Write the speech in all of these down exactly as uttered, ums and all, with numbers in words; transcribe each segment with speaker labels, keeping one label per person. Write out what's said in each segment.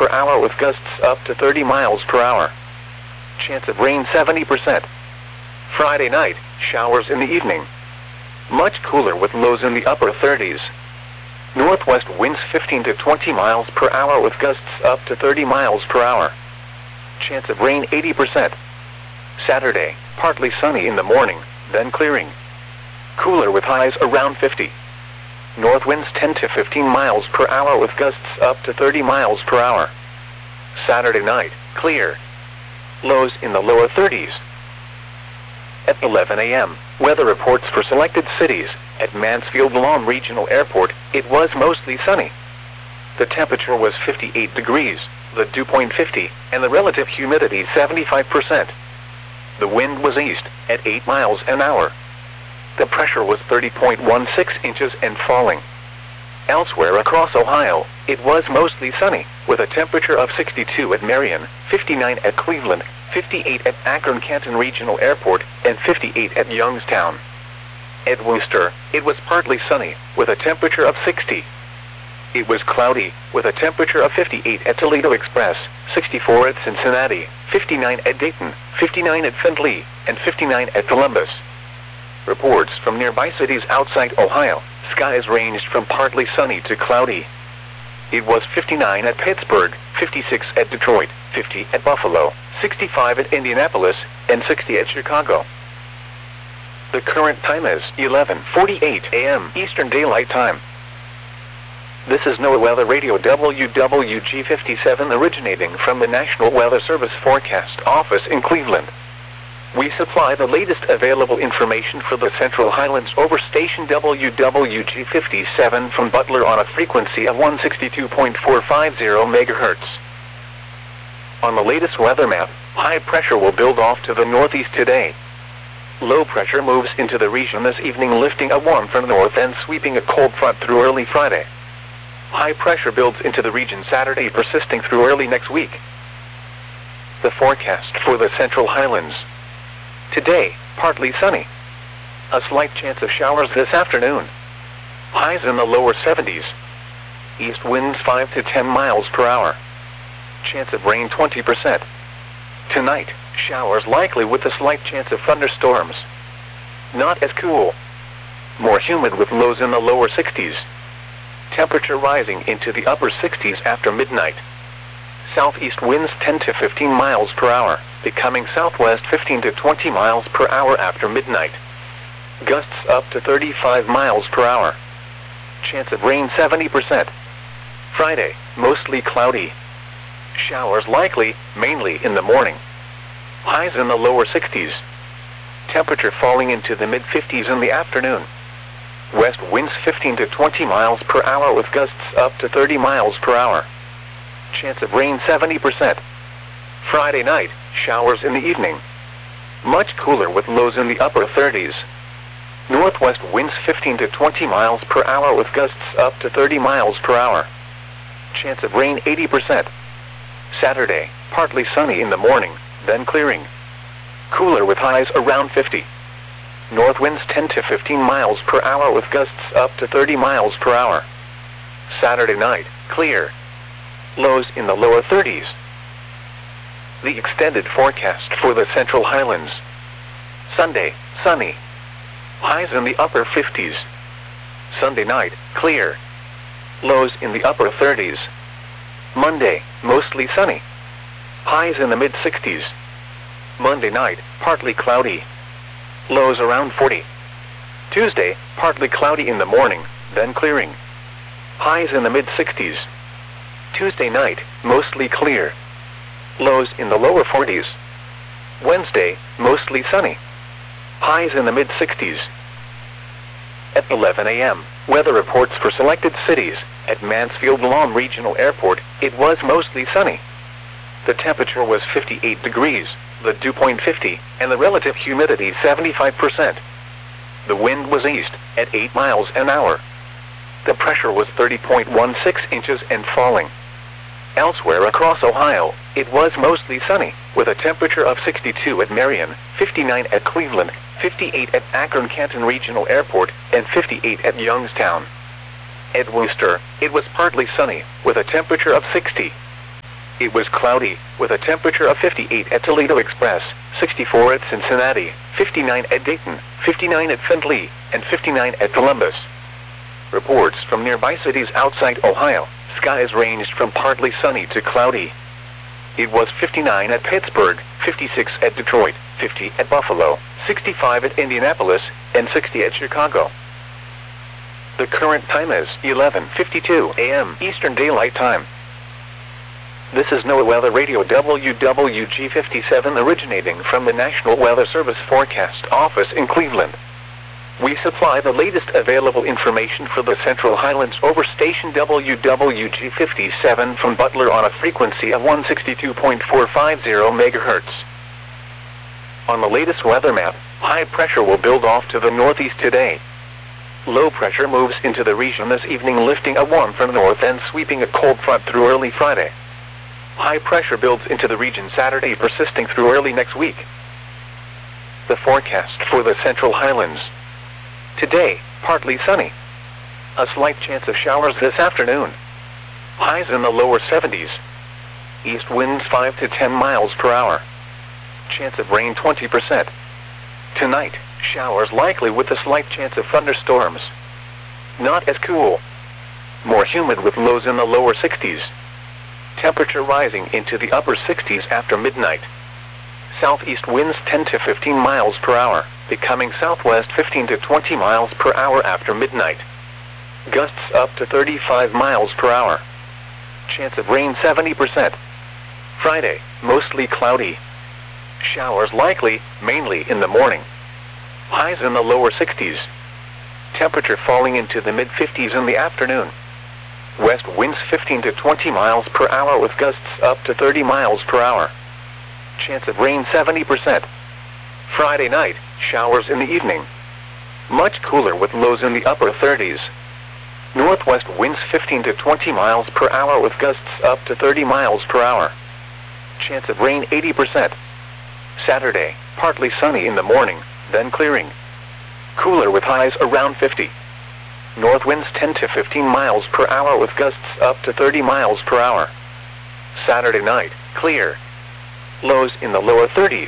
Speaker 1: per hour with gusts up to thirty miles per hour. Chance of rain seventy percent. Friday night, showers in the evening. Much cooler with lows in the upper thirties. Northwest winds fifteen to twenty miles per hour with gusts up to thirty miles per hour. Chance of rain eighty percent. Saturday, partly sunny in the morning, then clearing. Cooler with highs around fifty. North winds ten to fifteen miles per hour with gusts up to thirty miles per hour. Saturday night, clear. Lows in the lower thirties. At eleven a m, weather reports for selected cities. At Mansfield-Lom Regional Airport, it was mostly sunny. The temperature was fifty-eight degrees, the dew point fifty, and the relative humidity seventy-five percent. The wind was east, at eight miles an hour. The pressure was thirty point one six inches and falling. Elsewhere across Ohio, it was mostly sunny, with a temperature of sixty-two at Marion, fifty-nine at Cleveland, fifty-eight at Akron-Canton Regional Airport, and fifty-eight at Youngstown. At Worcester, it was partly sunny, with a temperature of sixty. It was cloudy, with a temperature of fifty-eight at Toledo Express, sixty-four at Cincinnati, fifty-nine at Dayton, fifty-nine at Findlay, and fifty-nine at Columbus. Reports from nearby cities outside Ohio, skies ranged from partly sunny to cloudy. It was fifty-nine at Pittsburgh, fifty-six at Detroit, fifty at Buffalo, sixty-five at Indianapolis, and sixty at Chicago. The current time is eleven forty-eight a m Eastern Daylight Time. This is NOAA Weather Radio W W G fifty-seven originating from the National Weather Service Forecast Office in Cleveland. We supply the latest available information for the Central Highlands over station W W G fifty-seven from Butler on a frequency of one sixty-two point four five zero megahertz. On the latest weather map, high pressure will build off to the northeast today. Low pressure moves into the region this evening, lifting a warm from the north and sweeping a cold front through early Friday. High pressure builds into the region Saturday, persisting through early next week. The forecast for the Central Highlands. Today, partly sunny. A slight chance of showers this afternoon. Highs in the lower seventies. East winds five to ten miles per hour. Chance of rain twenty percent. Tonight, showers likely with a slight chance of thunderstorms. Not as cool. More humid with lows in the lower sixties. Temperature rising into the upper sixties after midnight. Southeast winds ten to fifteen miles per hour, becoming southwest fifteen to twenty miles per hour after midnight. Gusts up to thirty-five miles per hour. Chance of rain seventy percent. Friday, mostly cloudy. Showers likely, mainly in the morning. Highs in the lower sixties. Temperature falling into the mid fifties in the afternoon. West winds fifteen to twenty miles per hour with gusts up to thirty miles per hour. Chance of rain seventy percent. Friday night, showers in the evening. Much cooler with lows in the upper thirties. Northwest winds fifteen to twenty miles per hour with gusts up to thirty miles per hour. Chance of rain eighty percent. Saturday, partly sunny in the morning, then clearing. Cooler with highs around fifty. North winds ten to fifteen miles per hour with gusts up to thirty miles per hour. Saturday night, clear. Lows in the lower thirties. The extended forecast for the Central Highlands. Sunday, sunny. Highs in the upper fifties. Sunday night, clear. Lows in the upper thirties. Monday, mostly sunny. Highs in the mid sixties. Monday night, partly cloudy. Lows around forty. Tuesday, partly cloudy in the morning, then clearing. Highs in the mid sixties. Tuesday night, mostly clear. Lows in the lower forties. Wednesday, mostly sunny. Highs in the mid sixties. At eleven a m, weather reports for selected cities. At Mansfield-Lom Regional Airport, it was mostly sunny. The temperature was fifty-eight degrees, the dew point fifty, and the relative humidity seventy-five percent. The wind was east, at eight miles an hour. The pressure was thirty point one six inches and falling. Elsewhere across Ohio, it was mostly sunny, with a temperature of sixty-two at Marion, fifty-nine at Cleveland, fifty-eight at Akron-Canton Regional Airport, and fifty-eight at Youngstown. At Worcester, it was partly sunny, with a temperature of sixty. It was cloudy, with a temperature of fifty-eight at Toledo Express, sixty-four at Cincinnati, fifty-nine at Dayton, fifty-nine at Findlay, and fifty-nine at Columbus. Reports from nearby cities outside Ohio, skies ranged from partly sunny to cloudy. It was fifty-nine at Pittsburgh, fifty-six at Detroit, fifty at Buffalo, sixty-five at Indianapolis, and sixty at Chicago. The current time is eleven fifty-two a m Eastern Daylight Time. This is NOAA Weather Radio W W G fifty-seven originating from the National Weather Service Forecast Office in Cleveland. We supply the latest available information for the Central Highlands over station W W G fifty-seven from Butler on a frequency of one sixty-two point four five zero megahertz. On the latest weather map, high pressure will build off to the northeast today. Low pressure moves into the region this evening, lifting a warm from the north and sweeping a cold front through early Friday. High pressure builds into the region Saturday, persisting through early next week. The forecast for the Central Highlands. Today, partly sunny. A slight chance of showers this afternoon. Highs in the lower seventies. East winds five to ten miles per hour. Chance of rain twenty percent. Tonight, showers likely with a slight chance of thunderstorms. Not as cool. More humid with lows in the lower sixties. Temperature rising into the upper sixties after midnight. Southeast winds ten to fifteen miles per hour, becoming southwest fifteen to twenty miles per hour after midnight. Gusts up to thirty-five miles per hour. Chance of rain seventy percent. Friday, mostly cloudy. Showers likely, mainly in the morning. Highs in the lower sixties. Temperature falling into the mid fifties in the afternoon. West winds fifteen to twenty miles per hour with gusts up to thirty miles per hour. Chance of rain seventy percent. Friday night, showers in the evening. Much cooler with lows in the upper thirties. Northwest winds fifteen to twenty miles per hour with gusts up to thirty miles per hour. Chance of rain eighty percent. Saturday, partly sunny in the morning, then clearing. Cooler with highs around fifty. North winds ten to fifteen miles per hour with gusts up to thirty miles per hour. Saturday night, clear. Lows in the lower thirties.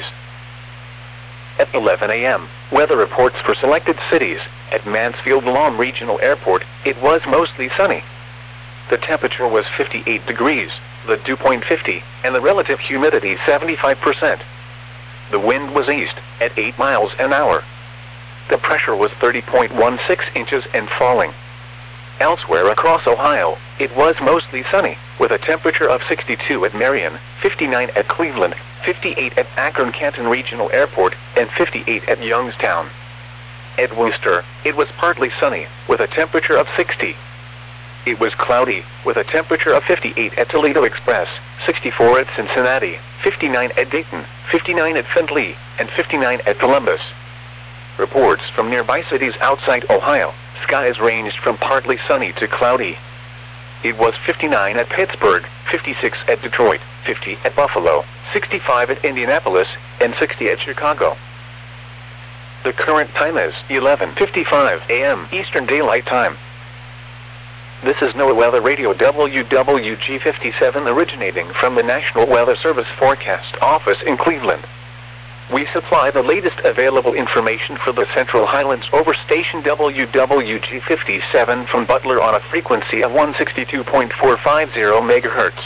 Speaker 1: At eleven a m, weather reports for selected cities. At Mansfield Lawn Regional Airport, it was mostly sunny. The temperature was fifty-eight degrees, the dew point fifty, and the relative humidity seventy-five percent. The wind was east, at eight miles an hour. The pressure was thirty point one six inches and falling. Elsewhere across Ohio, it was mostly sunny, with a temperature of sixty-two at Marion, fifty-nine at Cleveland, fifty-eight at Akron-Canton Regional Airport, and fifty-eight at Youngstown. At Worcester, it was partly sunny, with a temperature of sixty. It was cloudy, with a temperature of fifty-eight at Toledo Express, sixty-four at Cincinnati, fifty-nine at Dayton, fifty-nine at Findlay, and fifty-nine at Columbus. Reports from nearby cities outside Ohio, skies ranged from partly sunny to cloudy. It was fifty-nine at Pittsburgh, fifty-six at Detroit, fifty at Buffalo, sixty-five at Indianapolis, and sixty at Chicago. The current time is eleven fifty-five a m Eastern Daylight Time. This is NOAA Weather Radio W W G fifty-seven originating from the National Weather Service Forecast Office in Cleveland. We supply the latest available information for the Central Highlands over station W W G fifty-seven from Butler on a frequency of one sixty-two point four five zero megahertz.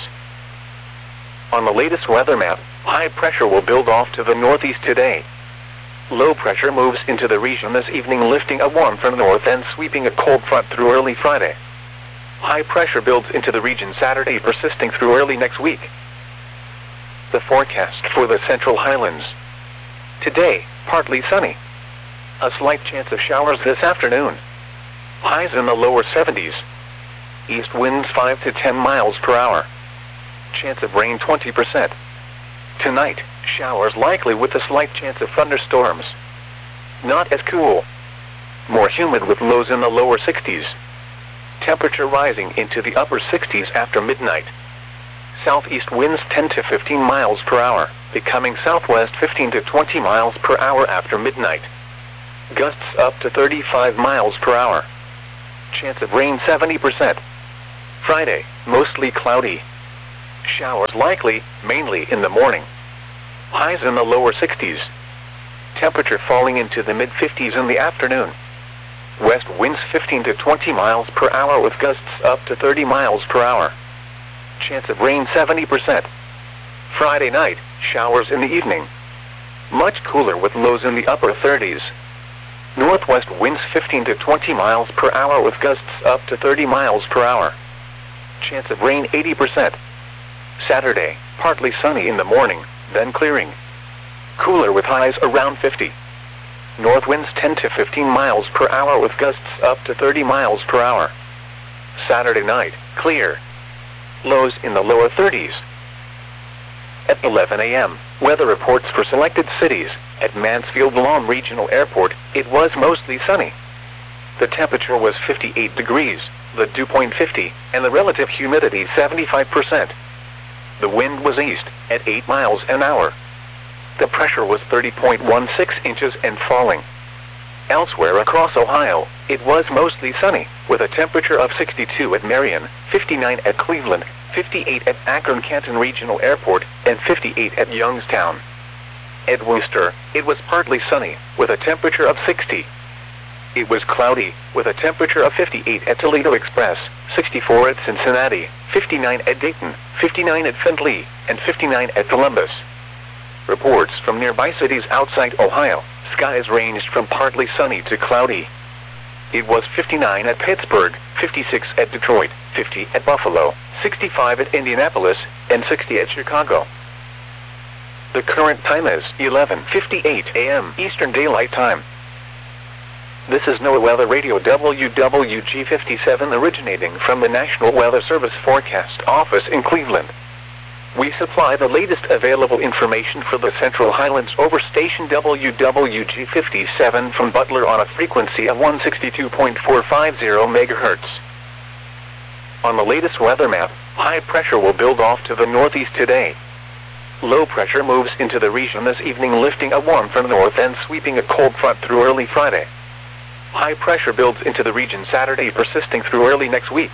Speaker 1: On the latest weather map, high pressure will build off to the northeast today. Low pressure moves into the region this evening, lifting a warm from the north and sweeping a cold front through early Friday. High pressure builds into the region Saturday, persisting through early next week. The forecast for the Central Highlands. Today, partly sunny. A slight chance of showers this afternoon. Highs in the lower seventies. East winds five to ten miles per hour. Chance of rain twenty percent. Tonight, showers likely with a slight chance of thunderstorms. Not as cool. More humid with lows in the lower sixties. Temperature rising into the upper sixties after midnight. Southeast winds ten to fifteen miles per hour, becoming southwest fifteen to twenty miles per hour after midnight. Gusts up to thirty-five miles per hour. Chance of rain seventy percent. Friday, mostly cloudy. Showers likely, mainly in the morning. Highs in the lower sixties. Temperature falling into the mid fifties in the afternoon. West winds fifteen to twenty miles per hour with gusts up to thirty miles per hour. Chance of rain seventy percent. Friday night, showers in the evening. Much cooler with lows in the upper thirties. Northwest winds fifteen to twenty miles per hour with gusts up to thirty miles per hour. Chance of rain eighty percent. Saturday, partly sunny in the morning, then clearing. Cooler with highs around fifty. North winds ten to fifteen miles per hour with gusts up to thirty miles per hour. Saturday night, clear. Lows in the lower thirties. At eleven a m, weather reports for selected cities. At Mansfield Lawn Regional Airport, it was mostly sunny. The temperature was fifty-eight degrees, the dew point fifty, and the relative humidity seventy-five percent. The wind was east, at eight miles an hour. The pressure was thirty point one six inches and falling. Elsewhere across Ohio, it was mostly sunny, with a temperature of sixty-two at Marion, fifty-nine at Cleveland, fifty-eight at Akron-Canton Regional Airport, and fifty-eight at Youngstown. At Worcester, it was partly sunny, with a temperature of sixty. It was cloudy, with a temperature of fifty-eight at Toledo Express, sixty-four at Cincinnati, fifty-nine at Dayton, fifty-nine at Findlay, and fifty-nine at Columbus. Reports from nearby cities outside Ohio, skies ranged from partly sunny to cloudy. It was fifty-nine at Pittsburgh, fifty-six at Detroit, fifty at Buffalo, sixty-five at Indianapolis, and sixty at Chicago. The current time is eleven fifty-eight a m Eastern Daylight Time. This is NOAA Weather Radio W W G fifty-seven originating from the National Weather Service Forecast Office in Cleveland. We supply the latest available information for the Central Highlands over station W W G fifty-seven from Butler on a frequency of one sixty-two point four five zero megahertz. On the latest weather map, high pressure will build off to the northeast today. Low pressure moves into the region this evening, lifting a warm from the north and sweeping a cold front through early Friday. High pressure builds into the region Saturday, persisting through early next week.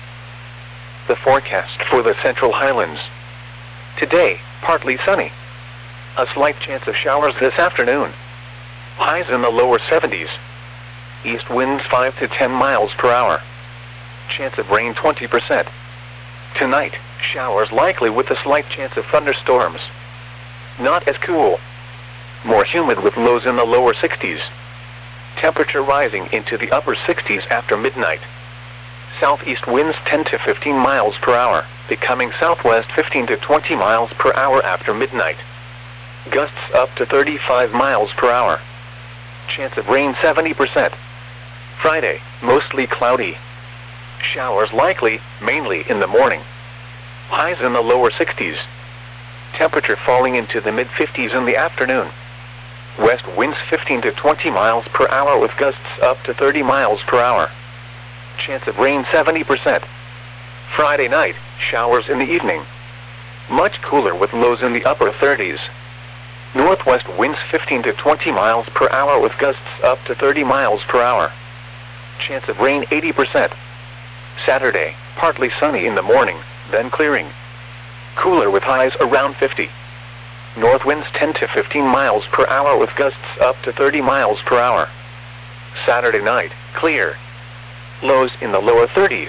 Speaker 1: The forecast for the Central Highlands. Today, partly sunny. A slight chance of showers this afternoon. Highs in the lower seventies. East winds five to ten miles per hour. Chance of rain twenty percent. Tonight, showers likely with a slight chance of thunderstorms. Not as cool. More humid with lows in the lower sixties. Temperature rising into the upper sixties after midnight. Southeast winds ten to fifteen miles per hour, becoming southwest fifteen to twenty miles per hour after midnight. Gusts up to thirty-five miles per hour. Chance of rain seventy percent. Friday, mostly cloudy. Showers likely, mainly in the morning. Highs in the lower sixties. Temperature falling into the mid fifties in the afternoon. West winds fifteen to twenty miles per hour with gusts up to thirty miles per hour. Chance of rain seventy percent. Friday night, showers in the evening. Much cooler with lows in the upper thirties. Northwest winds fifteen to twenty miles per hour with gusts up to thirty miles per hour. Chance of rain eighty percent. Saturday, partly sunny in the morning, then clearing. Cooler with highs around fifty. North winds ten to fifteen miles per hour with gusts up to thirty miles per hour. Saturday night, clear. Lows in the lower thirties.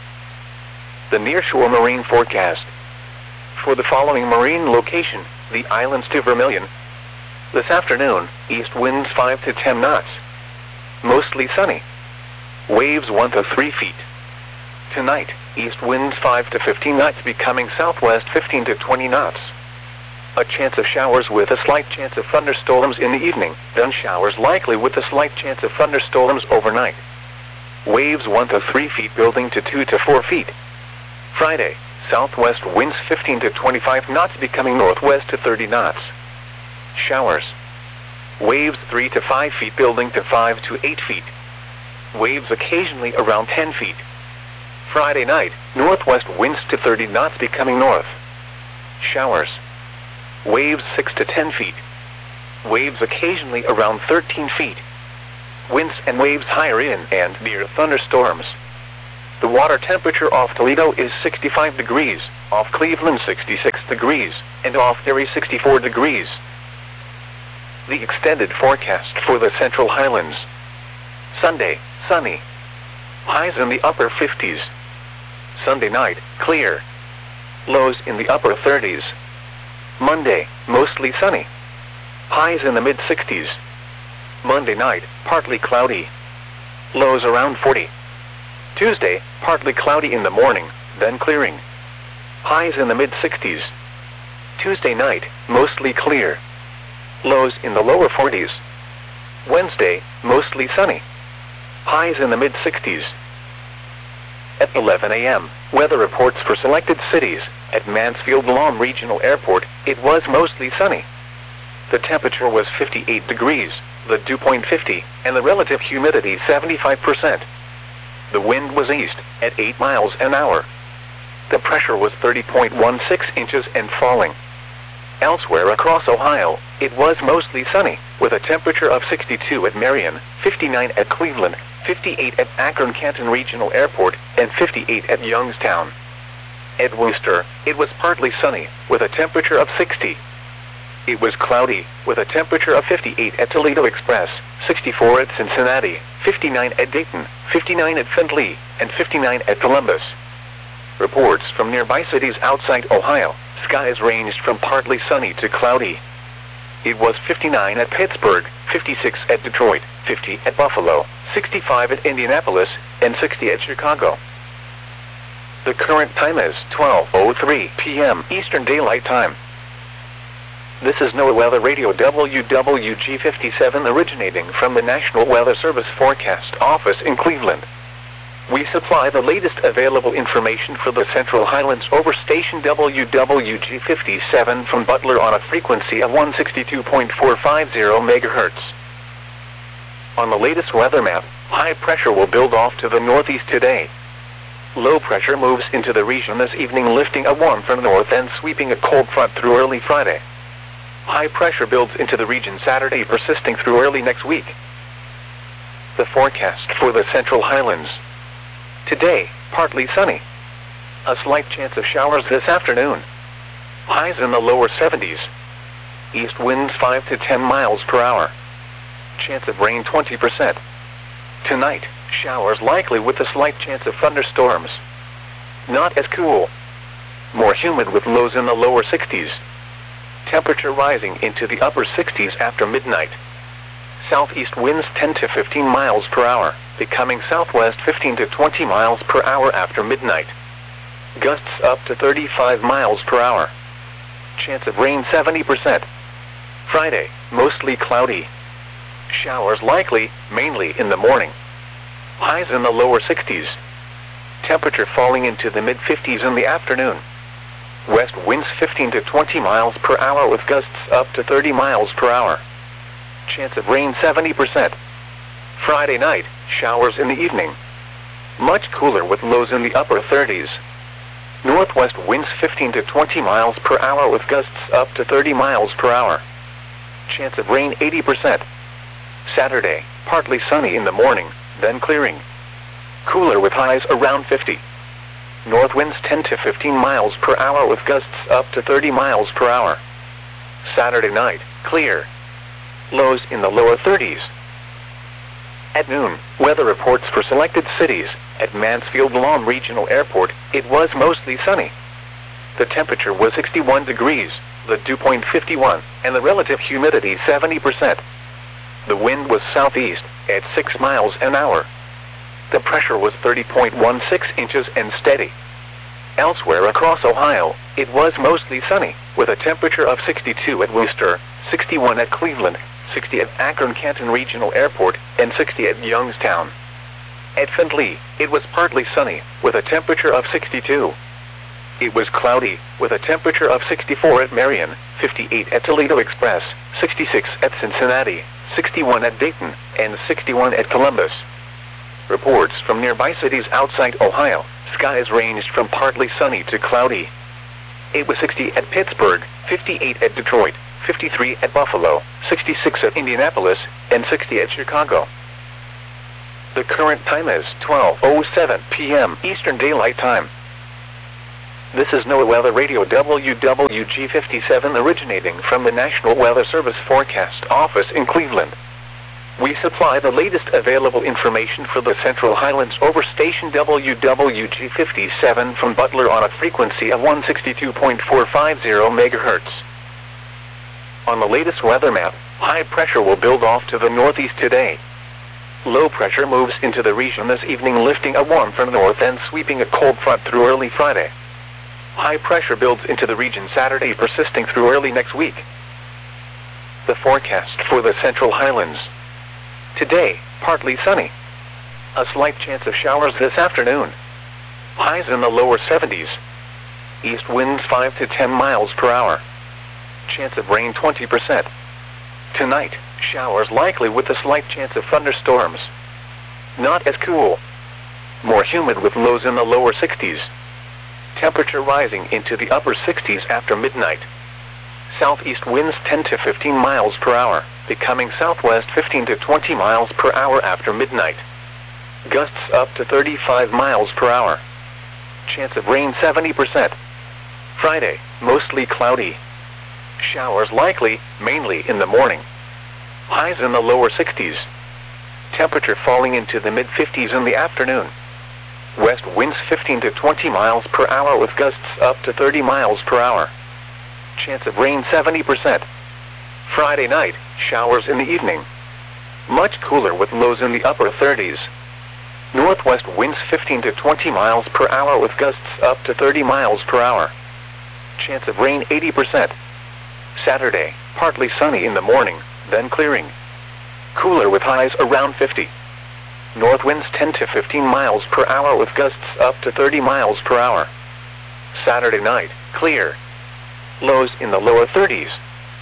Speaker 1: The nearshore marine forecast. For the following marine location, the islands to Vermilion. This afternoon, east winds five to ten knots. Mostly sunny. Waves one to three feet. Tonight, east winds five to fifteen knots, becoming southwest fifteen to twenty knots. A chance of showers with a slight chance of thunderstorms in the evening, then showers likely with a slight chance of thunderstorms overnight. Waves one to three feet building to two to four feet. Friday, southwest winds fifteen to twenty-five knots, becoming northwest to thirty knots. Showers. Waves three to five feet building to five to eight feet. Waves occasionally around ten feet. Friday night, northwest winds to thirty knots, becoming north. Showers. Waves six to ten feet. Waves occasionally around thirteen feet. Winds and waves higher in and near thunderstorms. The water temperature off Toledo is sixty-five degrees, off Cleveland sixty-six degrees, and off Erie sixty-four degrees. The extended forecast for the Central Highlands. Sunday, sunny. Highs in the upper fifties. Sunday night, clear. Lows in the upper thirties. Monday, mostly sunny. Highs in the mid sixties. Monday night, partly cloudy. Lows around forty. Tuesday, partly cloudy in the morning, then clearing. Highs in the mid sixties. Tuesday night, mostly clear. Lows in the lower forties. Wednesday, mostly sunny. Highs in the mid sixties. At eleven a m, weather reports for selected cities. At Mansfield-Lom Regional Airport, it was mostly sunny. The temperature was fifty-eight degrees, the dew point fifty, and the relative humidity seventy-five percent. The wind was east, at eight miles an hour. The pressure was thirty point one six inches and falling. Elsewhere across Ohio, it was mostly sunny, with a temperature of sixty-two at Marion, fifty-nine at Cleveland, fifty-eight at Akron-Canton Regional Airport, and fifty-eight at Youngstown. At Worcester, it was partly sunny, with a temperature of sixty. It was cloudy, with a temperature of fifty-eight at Toledo Express, sixty-four at Cincinnati, fifty-nine at Dayton, fifty-nine at Findlay, and fifty-nine at Columbus. Reports from nearby cities outside Ohio, skies ranged from partly sunny to cloudy. It was fifty-nine at Pittsburgh, fifty-six at Detroit, fifty at Buffalo, sixty-five at Indianapolis, and sixty at Chicago. The current time is twelve oh three p m Eastern Daylight Time. This is NOAA Weather Radio W W G fifty-seven originating from the National Weather Service Forecast Office in Cleveland. We supply the latest available information for the Central Highlands over station W W G fifty-seven from Butler on a frequency of one sixty-two point four five zero megahertz. On the latest weather map, high pressure will build off to the northeast today. Low pressure moves into the region this evening, lifting a warm from the north and sweeping a cold front through early Friday. High pressure builds into the region Saturday, persisting through early next week. The forecast for the Central Highlands. Today, partly sunny. A slight chance of showers this afternoon. Highs in the lower seventies. East winds five to ten miles per hour. Chance of rain twenty percent. Tonight, showers likely with a slight chance of thunderstorms. Not as cool. More humid with lows in the lower sixties. Temperature rising into the upper sixties after midnight. Southeast winds ten to fifteen miles per hour, becoming southwest fifteen to twenty miles per hour after midnight. Gusts up to thirty-five miles per hour. Chance of rain seventy percent. Friday, mostly cloudy. Showers likely, mainly in the morning. Highs in the lower sixties. Temperature falling into the mid fifties in the afternoon. West winds fifteen to twenty miles per hour with gusts up to thirty miles per hour. Chance of rain seventy percent. Friday night, showers in the evening. Much cooler with lows in the upper thirties. Northwest winds fifteen to twenty miles per hour with gusts up to thirty miles per hour. Chance of rain eighty percent. Saturday, partly sunny in the morning, then clearing. Cooler with highs around fifty. North winds ten to fifteen miles per hour with gusts up to thirty miles per hour. Saturday night, clear. Lows in the lower thirties. At noon, weather reports for selected cities. At Mansfield-Lom Regional Airport, it was mostly sunny. The temperature was sixty-one degrees, the dew point fifty-one, and the relative humidity seventy percent. The wind was southeast, at six miles an hour. The pressure was thirty point one six inches and steady. Elsewhere across Ohio, it was mostly sunny, with a temperature of sixty-two at Worcester, sixty-one at Cleveland, sixty at Akron-Canton Regional Airport, and sixty at Youngstown. At Findlay, it was partly sunny, with a temperature of sixty-two. It was cloudy, with a temperature of sixty-four at Marion, fifty-eight at Toledo Express, sixty-six at Cincinnati, sixty-one at Dayton, and sixty-one at Columbus. Reports from nearby cities outside Ohio, skies ranged from partly sunny to cloudy. It was sixty at Pittsburgh, fifty-eight at Detroit, fifty-three at Buffalo, sixty-six at Indianapolis, and sixty at Chicago. The current time is twelve oh seven p m Eastern Daylight Time. This is NOAA Weather Radio W W G fifty-seven originating from the National Weather Service Forecast Office in Cleveland. We supply the latest available information for the Central Highlands over station W W G fifty-seven from Butler on a frequency of one sixty-two point four five zero megahertz. On the latest weather map, high pressure will build off to the northeast today. Low pressure moves into the region this evening, lifting a warm from the north and sweeping a cold front through early Friday. High pressure builds into the region Saturday, persisting through early next week. The forecast for the Central Highlands. Today, partly sunny. A slight chance of showers this afternoon. Highs in the lower seventies. East winds five to ten miles per hour. Chance of rain twenty percent. Tonight, showers likely with a slight chance of thunderstorms. Not as cool. More humid with lows in the lower sixties. Temperature rising into the upper sixties after midnight. Southeast winds ten to fifteen miles per hour, becoming southwest fifteen to twenty miles per hour after midnight. Gusts up to thirty-five miles per hour. Chance of rain seventy percent. Friday, mostly cloudy. Showers likely, mainly in the morning. Highs in the lower sixties. Temperature falling into the mid-fifties in the afternoon. West winds fifteen to twenty miles per hour with gusts up to thirty miles per hour. Chance of rain seventy percent. Friday night, showers in the evening. Much cooler with lows in the upper thirties. Northwest winds fifteen to twenty miles per hour with gusts up to thirty miles per hour. Chance of rain eighty percent. Saturday, partly sunny in the morning, then clearing. Cooler with highs around fifty. North winds ten to fifteen miles per hour with gusts up to thirty miles per hour. Saturday night, clear. Lows in the lower thirties.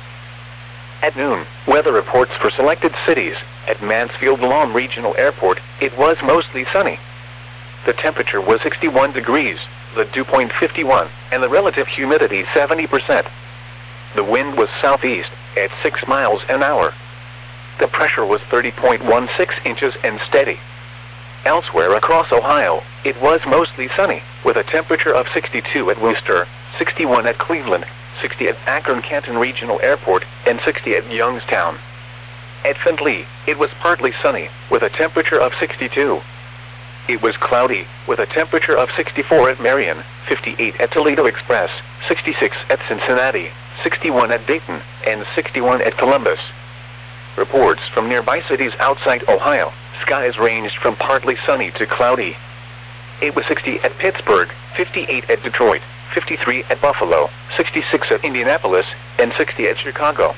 Speaker 1: At noon, weather reports for selected cities. At Mansfield-Lom Regional Airport, it was mostly sunny. The temperature was sixty-one degrees, the dew point fifty-one, and the relative humidity seventy percent. The wind was southeast, at six miles an hour. The pressure was thirty point one six inches and steady. Elsewhere across Ohio, it was mostly sunny, with a temperature of sixty-two at Worcester, sixty-one at Cleveland, sixty at Akron-Canton Regional Airport, and sixty at Youngstown. At Findlay, it was partly sunny, with a temperature of sixty-two. It was cloudy, with a temperature of sixty-four at Marion, fifty-eight at Toledo Express, sixty-six at Cincinnati, sixty-one at Dayton, and sixty-one at Columbus. Reports from nearby cities outside Ohio, skies ranged from partly sunny to cloudy. It was sixty at Pittsburgh, fifty-eight at Detroit, fifty-three at Buffalo, sixty-six at Indianapolis, and sixty at Chicago.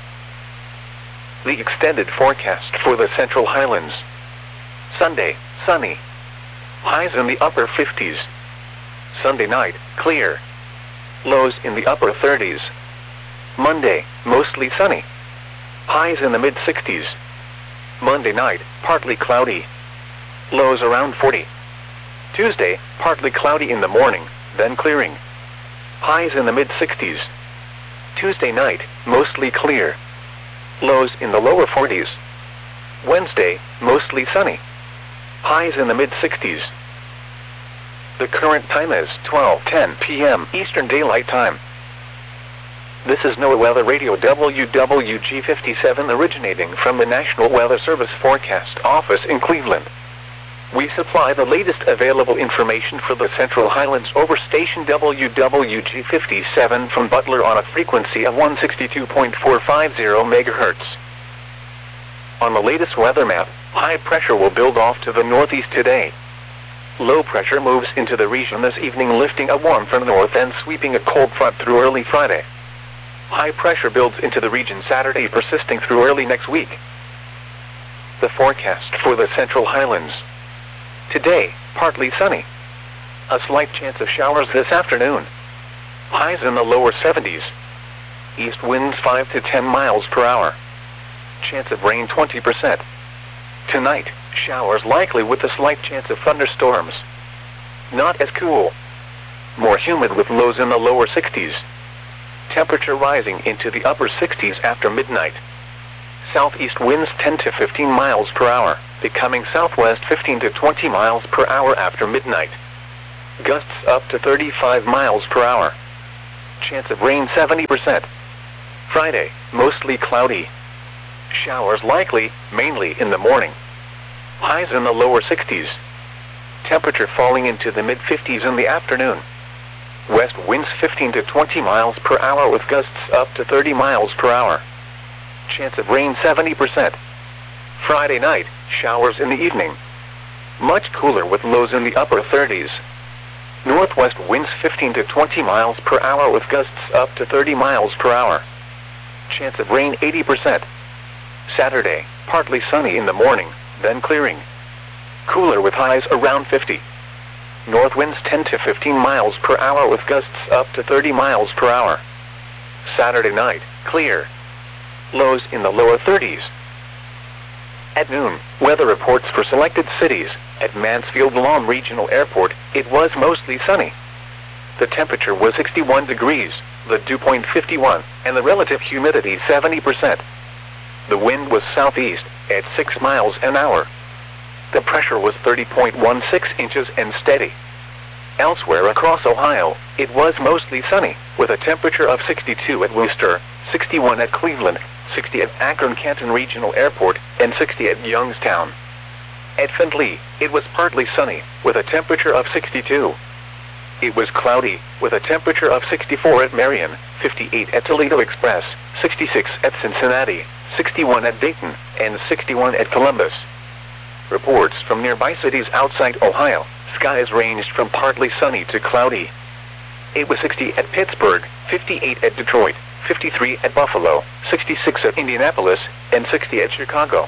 Speaker 1: The extended forecast for the Central Highlands. Sunday, sunny. Highs in the upper fifties. Sunday night, clear. Lows in the upper thirties. Monday, mostly sunny. Highs in the mid-sixties. Monday night, partly cloudy. Lows around forty. Tuesday, partly cloudy in the morning, then clearing. Highs in the mid-sixties. Tuesday night, mostly clear. Lows in the lower forties. Wednesday, mostly sunny. Highs in the mid-sixties. The current time is twelve ten p m Eastern Daylight Time. This is NOAA Weather Radio W W G fifty-seven originating from the National Weather Service Forecast Office in Cleveland. We supply the latest available information for the Central Highlands over station W W G fifty-seven from Butler on a frequency of one sixty-two point four five zero megahertz. On the latest weather map, high pressure will build off to the northeast today. Low pressure moves into the region this evening, lifting a warm from the north and sweeping a cold front through early Friday. High pressure builds into the region Saturday, persisting through early next week. The forecast for the Central Highlands. Today, partly sunny. A slight chance of showers this afternoon. Highs in the lower seventies. East winds five to ten miles per hour. Chance of rain twenty percent. Tonight, showers likely with a slight chance of thunderstorms. Not as cool. More humid with lows in the lower sixties. Temperature rising into the upper sixties after midnight. Southeast winds ten to fifteen miles per hour, becoming southwest fifteen to twenty miles per hour after midnight. Gusts up to thirty-five miles per hour. Chance of rain seventy percent. Friday, mostly cloudy. Showers likely, mainly in the morning. Highs in the lower sixties. Temperature falling into the mid fifties in the afternoon. West winds fifteen to twenty miles per hour with gusts up to thirty miles per hour. Chance of rain seventy percent. Friday night, showers in the evening. Much cooler with lows in the upper thirties. Northwest winds fifteen to twenty miles per hour with gusts up to thirty miles per hour. Chance of rain eighty percent. Saturday, partly sunny in the morning, then clearing. Cooler with highs around fifty. North winds ten to fifteen miles per hour with gusts up to thirty miles per hour. Saturday night, clear. Lows in the lower thirties. At noon, weather reports for selected cities. At Mansfield Lawn Regional Airport, it was mostly sunny. The temperature was sixty-one degrees, the dew point fifty-one, and the relative humidity seventy percent. The wind was southeast, at six miles an hour. The pressure was thirty point one six inches and steady. Elsewhere across Ohio, it was mostly sunny, with a temperature of sixty-two at Wooster, sixty-one at Cleveland, sixty at Akron-Canton Regional Airport, and sixty at Youngstown. At Findlay, it was partly sunny, with a temperature of sixty-two. It was cloudy, with a temperature of sixty-four at Marion, fifty-eight at Toledo Express, sixty-six at Cincinnati, sixty-one at Dayton, and sixty-one at Columbus. Reports from nearby cities outside Ohio, skies ranged from partly sunny to cloudy. It was sixty at Pittsburgh, fifty-eight at Detroit, fifty-three at Buffalo, sixty-six at Indianapolis, and sixty at Chicago.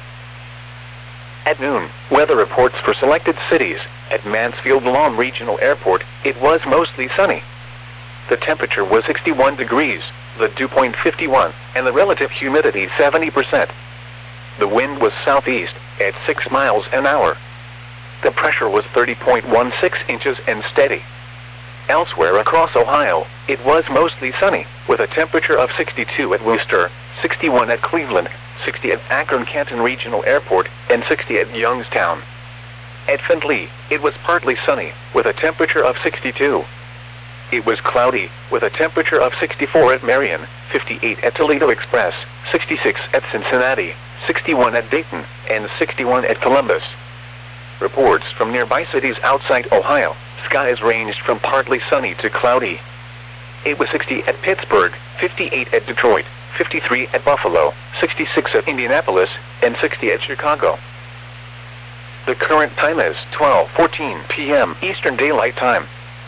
Speaker 1: At noon, weather reports for selected cities. At Mansfield Lawn Regional Airport, it was mostly sunny. The temperature was sixty-one degrees, the dew point fifty-one, and the relative humidity seventy percent. The wind was southeast, at six miles an hour. The pressure was thirty point one six inches and steady. Elsewhere across Ohio, it was mostly sunny, with a temperature of sixty-two at Wooster, sixty-one at Cleveland, sixty at Akron-Canton Regional Airport, and sixty at Youngstown. At Findlay, it was partly sunny, with a temperature of sixty-two. It was cloudy, with a temperature of sixty-four at Marion, fifty-eight at Toledo Express, sixty-six at Cincinnati, sixty-one at Dayton, and sixty-one at Columbus. Reports from nearby cities outside Ohio, skies ranged from partly sunny to cloudy. It was sixty at Pittsburgh, fifty-eight at Detroit, fifty-three at Buffalo, sixty-six at Indianapolis, and sixty at Chicago. The current time is twelve fourteen p m Eastern Daylight Time.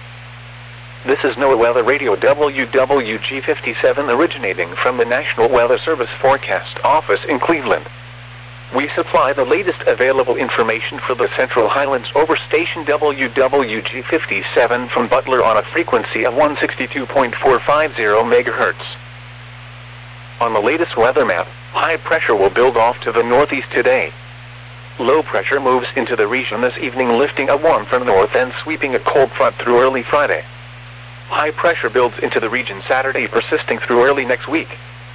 Speaker 1: This is NOAA Weather Radio W W G fifty-seven originating from the National Weather Service Forecast Office in Cleveland. We supply the latest available information for the Central Highlands over station W W G fifty-seven from Butler on a frequency of one sixty-two point four five zero megahertz. On the latest weather map, high pressure will build off to the northeast today. Low pressure moves into the region this evening, lifting a warm from the north and sweeping a cold front through early Friday. High pressure builds into the region Saturday, persisting through early next week.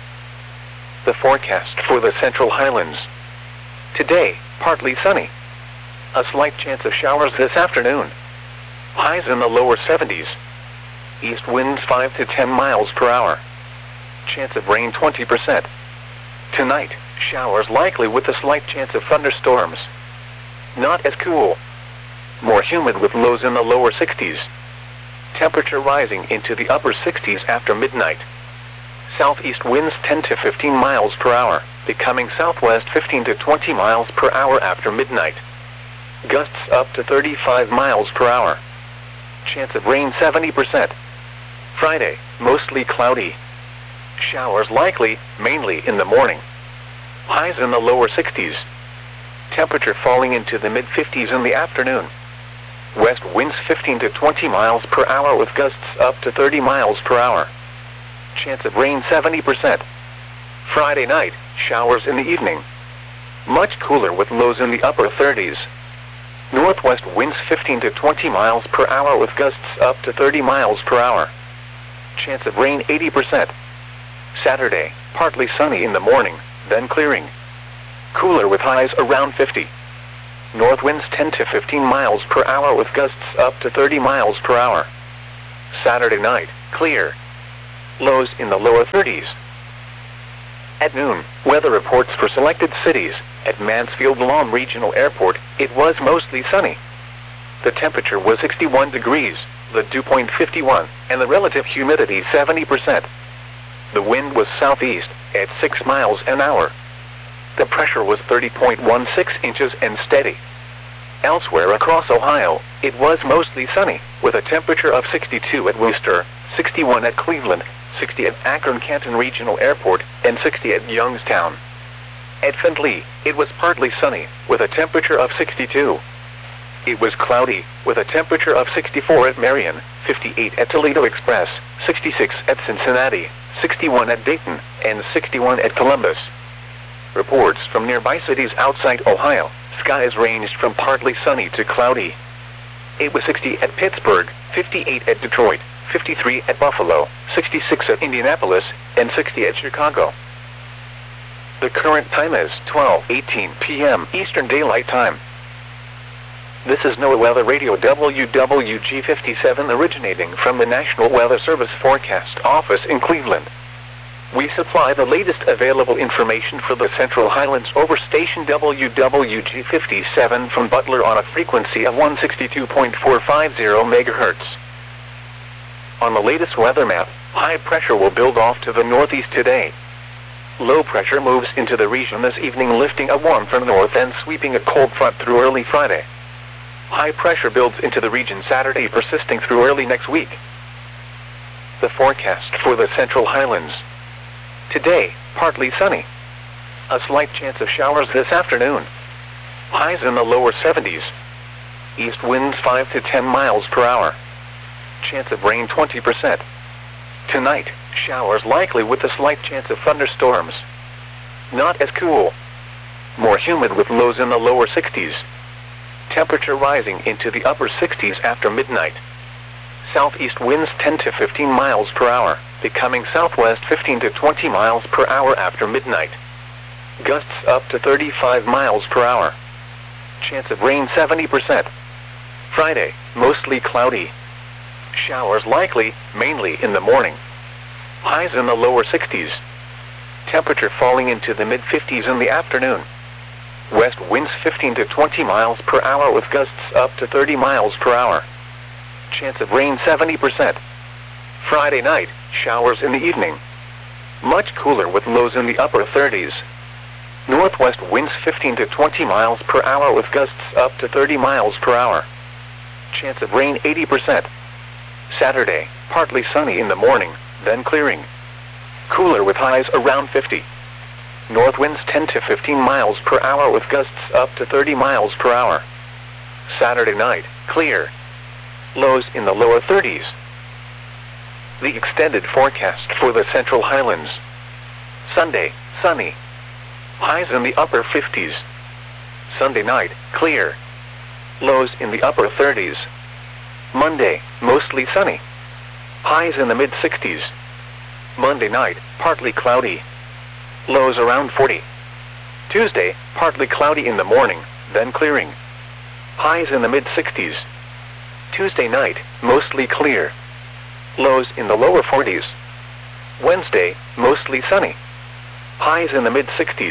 Speaker 1: The forecast for the Central Highlands. Today, partly sunny. A slight chance of showers this afternoon. Highs in the lower seventies. East winds five to ten miles per hour. Chance of rain twenty percent. Tonight, showers likely with a slight chance of thunderstorms. Not as cool. More humid with lows in the lower sixties. Temperature rising into the upper sixties after midnight. Southeast winds ten to fifteen miles per hour, becoming southwest fifteen to twenty miles per hour after midnight. Gusts up to thirty-five miles per hour. Chance of rain seventy percent. Friday, mostly cloudy. Showers likely, mainly in the morning. Highs in the lower sixties. Temperature falling into the mid fifties in the afternoon. West winds fifteen to twenty miles per hour with gusts up to thirty miles per hour. Chance of rain seventy percent. Friday night, showers in the evening. Much cooler with lows in the upper thirties. Northwest winds fifteen to twenty miles per hour with gusts up to thirty miles per hour. Chance of rain eighty percent. Saturday, partly sunny in the morning, then clearing. cooler with highs around fifty. North winds ten to fifteen miles per hour with gusts up to thirty miles per hour. Saturday night, clear. Lows in the lower thirties. At noon, weather reports for selected cities. At Mansfield Lawn Regional Airport, it was mostly sunny. The temperature was sixty-one degrees, the dew point fifty-one, and the relative humidity seventy percent. The wind was southeast, at six miles an hour. The pressure was thirty point one six inches and steady. Elsewhere across Ohio, it was mostly sunny, with a temperature of sixty-two at Wooster, sixty-one at Cleveland, sixty at Akron-Canton Regional Airport, and sixty at Youngstown. At Findlay, it was partly sunny, with a temperature of sixty-two. It was cloudy, with a temperature of sixty-four at Marion, fifty-eight at Toledo Express, sixty-six at Cincinnati, sixty-one at Dayton, and sixty-one at Columbus. Reports from nearby cities outside Ohio, skies ranged from partly sunny to cloudy. It was sixty at Pittsburgh, fifty-eight at Detroit, fifty-three at Buffalo, sixty-six at Indianapolis, and sixty at Chicago. The current time is twelve eighteen p m Eastern Daylight Time. This is NOAA Weather Radio W W G fifty-seven originating from the National Weather Service Forecast Office in Cleveland. We supply the latest available information for the Central Highlands over station W W G fifty-seven from Butler on a frequency of one sixty-two point four five zero megahertz. On the latest weather map, high pressure will build off to the northeast today. Low pressure moves into the region this evening, lifting a warm from the north and sweeping a cold front through early Friday. High pressure builds into the region Saturday, persisting through early next week. The forecast for the Central Highlands. Today, partly sunny. A slight chance of showers this afternoon. Highs in the lower seventies. East winds five to ten miles per hour. Chance of rain twenty percent. Tonight, showers likely with a slight chance of thunderstorms. Not as cool. More humid with lows in the lower sixties. Temperature rising into the upper sixties after midnight. Southeast winds ten to fifteen miles per hour, becoming southwest fifteen to twenty miles per hour after midnight. Gusts up to thirty-five miles per hour. Chance of rain seventy percent. Friday, mostly cloudy. Showers likely, mainly in the morning. Highs in the lower sixties. Temperature falling into the mid fifties in the afternoon. West winds fifteen to twenty miles per hour with gusts up to thirty miles per hour. Chance of rain seventy percent. Friday night, showers in the evening. Much cooler with lows in the upper thirties. Northwest winds fifteen to twenty miles per hour with gusts up to thirty miles per hour. Chance of rain eighty percent. Saturday, partly sunny in the morning, then clearing. Cooler with highs around fifty. North winds ten to fifteen miles per hour with gusts up to thirty miles per hour. Saturday night, clear. Lows in the lower thirties. The extended forecast for the Central Highlands. Sunday, sunny. Highs in the upper fifties. Sunday night, clear. Lows in the upper thirties. Monday, mostly sunny. Highs in the mid sixties. Monday night, partly cloudy. Lows around forty. Tuesday, partly cloudy in the morning, then clearing. Highs in the mid sixties. Tuesday night, mostly clear. Lows in the lower forties. Wednesday, mostly sunny. Highs in the mid sixties.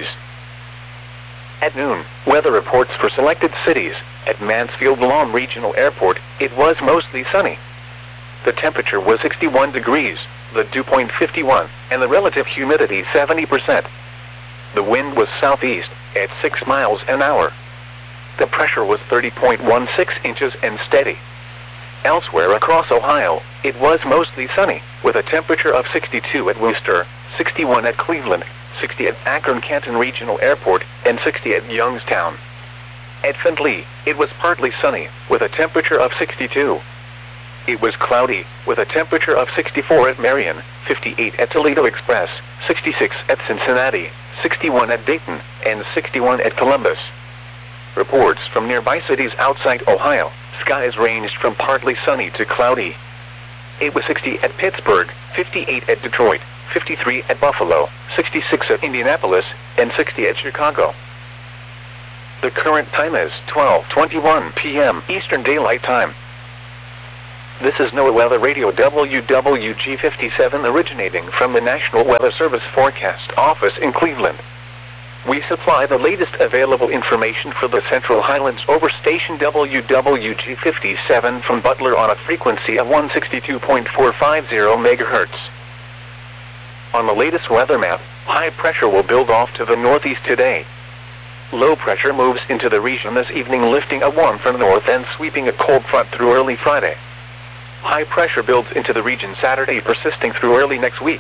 Speaker 1: At noon, weather reports for selected cities. At Mansfield Lawn Regional Airport, it was mostly sunny. The temperature was sixty-one degrees, the dew point fifty-one, and the relative humidity seventy percent. The wind was southeast, at six miles an hour. The pressure was thirty point one six inches and steady. Elsewhere across Ohio, it was mostly sunny, with a temperature of sixty-two at Wooster, sixty-one at Cleveland, sixty at Akron-Canton Regional Airport, and sixty at Youngstown. At Findlay, it was partly sunny, with a temperature of sixty-two. It was cloudy, with a temperature of sixty-four at Marion, fifty-eight at Toledo Express, sixty-six at Cincinnati, sixty-one at Dayton, and sixty-one at Columbus. Reports from nearby cities outside Ohio, skies ranged from partly sunny to cloudy. It was sixty at Pittsburgh, fifty-eight at Detroit, fifty-three at Buffalo, sixty-six at Indianapolis, and sixty at Chicago. The current time is twelve twenty-one p m Eastern Daylight Time. This is NOAA Weather Radio W W G fifty-seven originating from the National Weather Service Forecast Office in Cleveland. We supply the latest available information for the Central Highlands over station W W G fifty-seven from Butler on a frequency of one sixty-two point four five zero megahertz. On the latest weather map, high pressure will build off to the northeast today. Low pressure moves into the region this evening, lifting a warm from the north and sweeping a cold front through early Friday. High pressure builds into the region Saturday, persisting through early next week.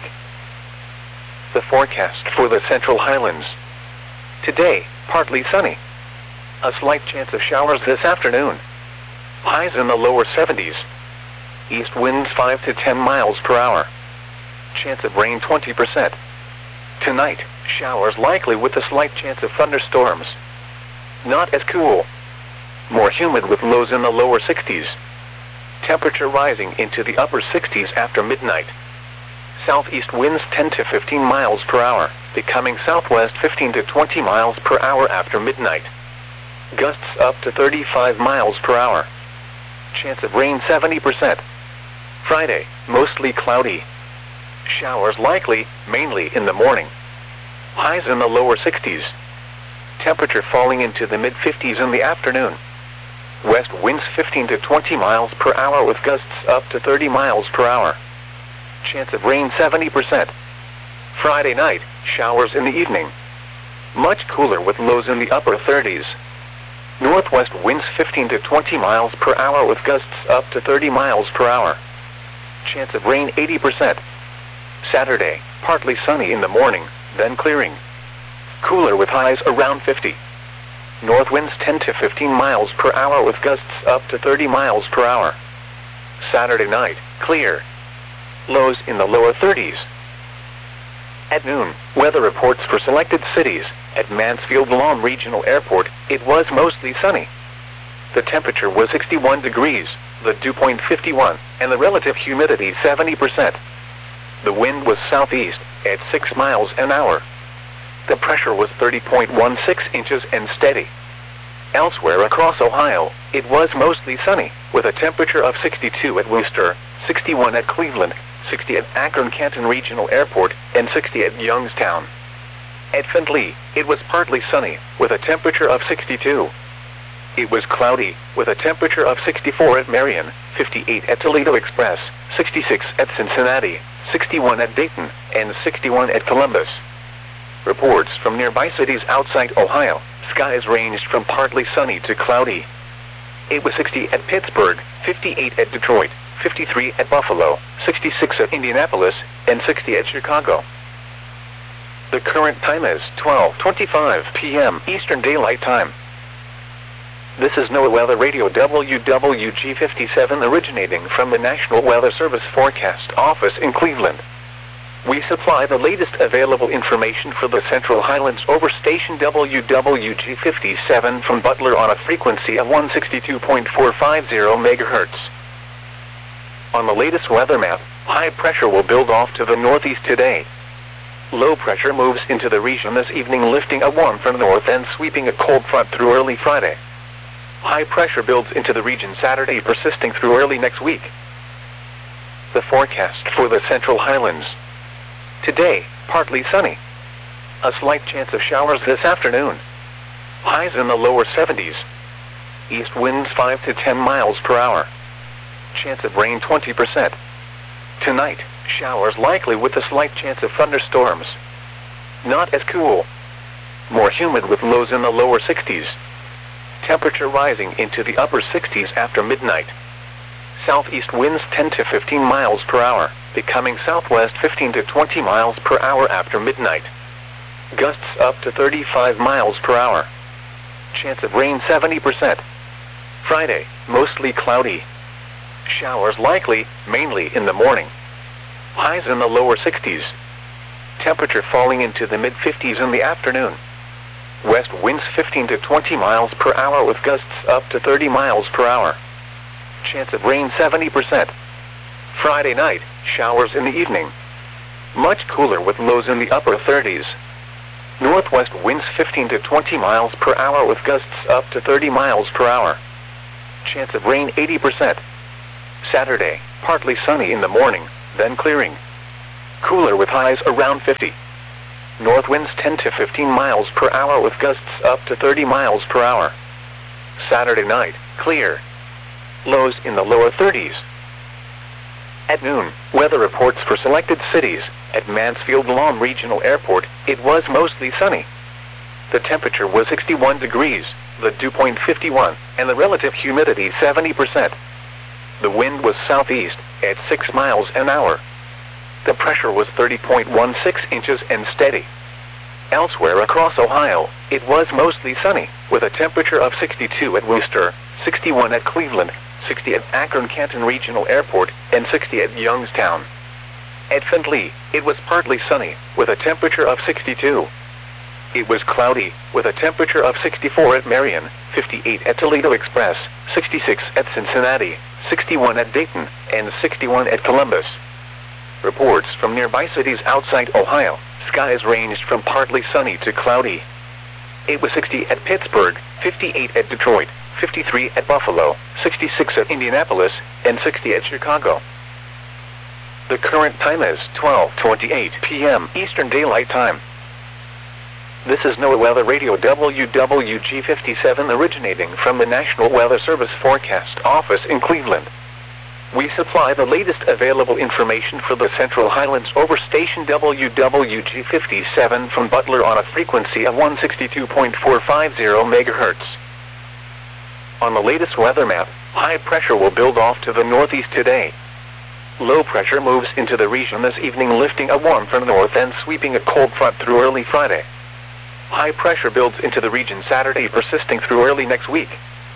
Speaker 1: The forecast for the Central Highlands. Today, partly sunny. A slight chance of showers this afternoon. Highs in the lower seventies. East winds five to ten miles per hour. Chance of rain twenty percent. Tonight, showers likely with a slight chance of thunderstorms. Not as cool. More humid with lows in the lower sixties. Temperature rising into the upper sixties after midnight. Southeast winds ten to fifteen miles per hour, becoming southwest fifteen to twenty miles per hour after midnight. Gusts up to thirty-five miles per hour. Chance of rain seventy percent. Friday, mostly cloudy. Showers likely, mainly in the morning. Highs in the lower sixties. Temperature falling into the mid fifties in the afternoon. West winds fifteen to twenty miles per hour with gusts up to thirty miles per hour. Chance of rain seventy percent. Friday night, showers in the evening. Much cooler with lows in the upper thirties. Northwest winds fifteen to twenty miles per hour with gusts up to thirty miles per hour. Chance of rain eighty percent. Saturday, partly sunny in the morning, then clearing. Cooler with highs around fifty. North winds ten to fifteen miles per hour with gusts up to thirty miles per hour. Saturday night, clear. Lows in the lower thirties. At noon, weather reports for selected cities. At Mansfield Lawn Regional Airport, it was mostly sunny. The temperature was sixty-one degrees, the dew point fifty-one, and the relative humidity seventy percent. The wind was southeast, at six miles an hour. The pressure was thirty point one six inches and steady. Elsewhere across Ohio, it was mostly sunny, with a temperature of sixty-two at Worcester, sixty-one at Cleveland, sixty at Akron-Canton Regional Airport, and sixty at Youngstown. At Findlay, it was partly sunny, with a temperature of sixty-two. It was cloudy, with a temperature of sixty-four at Marion, fifty-eight at Toledo Express, sixty-six at Cincinnati, sixty-one at Dayton, and sixty-one at Columbus. Reports from nearby cities outside Ohio, skies ranged from partly sunny to cloudy. It was sixty at Pittsburgh, fifty-eight at Detroit, fifty-three at Buffalo, sixty-six at Indianapolis, and sixty at Chicago. The current time is twelve twenty-five p m Eastern Daylight Time. This is NOAA Weather Radio W W G fifty-seven originating from the National Weather Service Forecast Office in Cleveland. We supply the latest available information for the Central Highlands over station W W G fifty-seven from Butler on a frequency of one sixty-two point four five zero megahertz. On the latest weather map, high pressure will build off to the northeast today. Low pressure moves into the region this evening, lifting a warm from the north and sweeping a cold front through early Friday. High pressure builds into the region Saturday, persisting through early next week. The forecast for the Central Highlands. Today, partly sunny. A slight chance of showers this afternoon. Highs in the lower seventies. East winds five to ten miles per hour. Chance of rain twenty percent. Tonight, showers likely with a slight chance of thunderstorms. Not as cool. More humid with lows in the lower sixties. Temperature rising into the upper sixties after midnight. Southeast winds ten to fifteen miles per hour, becoming southwest fifteen to twenty miles per hour after midnight. Gusts up to thirty-five miles per hour. Chance of rain seventy percent. Friday, mostly cloudy. Showers likely, mainly in the morning. Highs in the lower sixties. Temperature falling into the mid fifties in the afternoon. West winds fifteen to twenty miles per hour with gusts up to thirty miles per hour. Chance of rain seventy percent. Friday night, showers in the evening. Much cooler with lows in the upper thirties. Northwest winds fifteen to twenty miles per hour with gusts up to thirty miles per hour. Chance of rain eighty percent. Saturday, partly sunny in the morning, then clearing. Cooler with highs around fifty. North winds ten to fifteen miles per hour with gusts up to thirty miles per hour. Saturday night, clear. Lows in the lower thirties. At noon, weather reports for selected cities. At Mansfield-Lom Regional Airport, it was mostly sunny. The temperature was sixty-one degrees, the dew point fifty-one, and the relative humidity seventy percent. The wind was southeast, at six miles an hour. The pressure was thirty point one six inches and steady. Elsewhere across Ohio, it was mostly sunny, with a temperature of sixty-two at Wooster, sixty-one at Cleveland, sixty at Akron-Canton Regional Airport, and sixty at Youngstown. At Findlay, it was partly sunny, with a temperature of sixty-two. It was cloudy, with a temperature of sixty-four at Marion, fifty-eight at Toledo Express, sixty-six at Cincinnati, sixty-one at Dayton, and sixty-one at Columbus. Reports from nearby cities outside Ohio, skies ranged from partly sunny to cloudy. It was sixty at Pittsburgh, fifty-eight at Detroit, fifty-three at Buffalo, sixty-six at Indianapolis, and sixty at Chicago. The current time is twelve twenty-eight p m Eastern Daylight Time. This is NOAA Weather Radio W W G fifty-seven originating from the National Weather Service Forecast Office in Cleveland. We supply the latest available information for the Central Highlands over station W W G fifty-seven from Butler on a frequency of one sixty-two point four five zero megahertz. On the latest weather map, high pressure will build off to the northeast today. Low pressure moves into the region this evening, lifting a warm from the north and sweeping a cold front through early Friday. High pressure builds into the region Saturday, persisting through early next week.